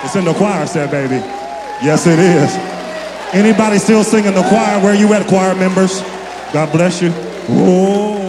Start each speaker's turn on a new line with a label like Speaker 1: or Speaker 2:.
Speaker 1: It's in the choir set, baby. Yes, it is. Anybody still singing the choir? Where you at, choir members? God bless you. Oh.